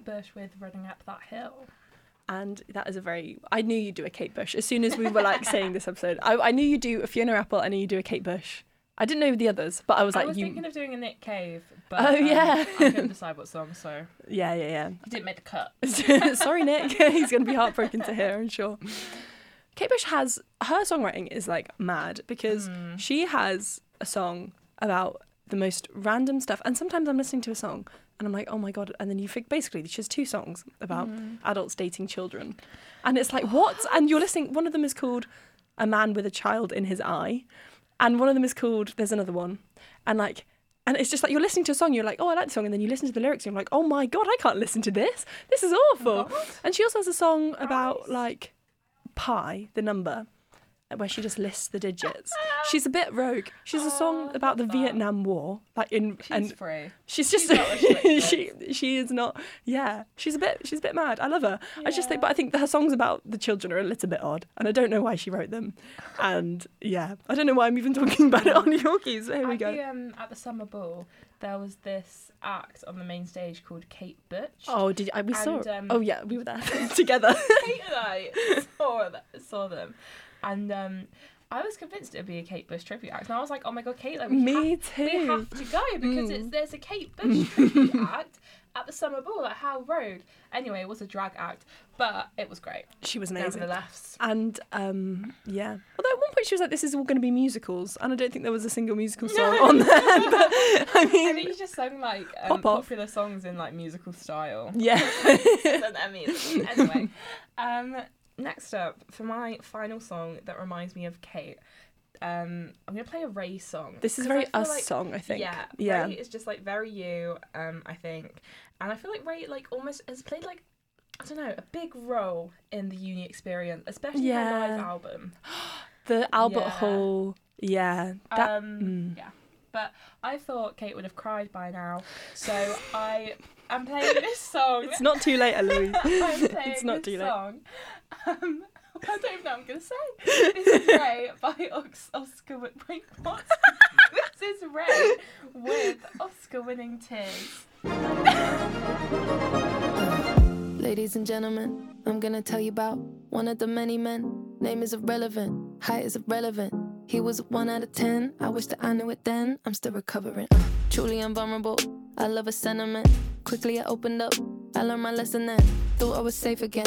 Bush with Running Up That Hill. And that is I knew you'd do a Kate Bush. As soon as we were like saying this episode, I knew you'd do a Fiona Apple, I knew you'd do a Kate Bush. I didn't know the others, but I was thinking of doing a Nick Cave, but I couldn't decide what song, so... Yeah. He didn't make the cut. Sorry, Nick. He's going to be heartbroken to hear, I'm sure. Kate Bush her songwriting is like mad, because she has a song about the most random stuff, and sometimes I'm listening to a song and I'm like, oh my God, and then you think basically she has 2 songs about adults dating children, and it's like, what? And you're listening, one of them is called A Man with a Child in His Eye, and one of them is called, there's another one, and it's just like you're listening to a song, you're like, oh, I like the song, and then you listen to the lyrics and you're like, oh my God, I can't listen to this is awful. And she also has a song about like pi, the number, where she just lists the digits. She's a bit rogue. She's a song about the Vietnam War, like she's free. She's just she is not. Yeah, she's a bit mad. I love her. Yeah. I just think, but I think her songs about the children are a little bit odd, and I don't know why she wrote them. And yeah, I don't know why I'm even talking about it on Yorkies. Here we go. At the Summer Ball, there was this act on the main stage called Kate Butch. Oh, we saw? Oh yeah, we were there together. Kate and I saw them. And I was convinced it would be a Kate Bush tribute act. And I was like, oh my God, Kate, like, we have to go, because there's a Kate Bush tribute act at the Summer Ball at Howe Road. Anyway, it was a drag act, but it was great. She was amazing. Nevertheless. And, yeah. Although at one point she was like, this is all going to be musicals. And I don't think there was a single musical song on there. But, I think you just sang, like, popular songs in, like, musical style. Yeah. Anyway. Next up, for my final song that reminds me of Kate, I'm going to play a Ray song. This is very us song, I think. Yeah. Ray is just, like, very you, I think. And I feel like Ray, like, almost has played, like, I don't know, a big role in the uni experience, especially her live album. The Albert Hall, yeah. Yeah. But I thought Kate would have cried by now, so I'm playing this song. It's not too late, Eloise. It's not too late. Song. I don't even know what I'm going to say. This is Ray by Oscar. Wait, what? This is Ray with Oscar-winning Tears. Ladies and gentlemen, I'm going to tell you about one of the many men. Name is irrelevant, height is irrelevant. He was a 1 out of 10. I wish that I knew it then. I'm still recovering. Truly invulnerable. I love a sentiment. Quickly I opened up. I learned my lesson then. Thought I was safe again.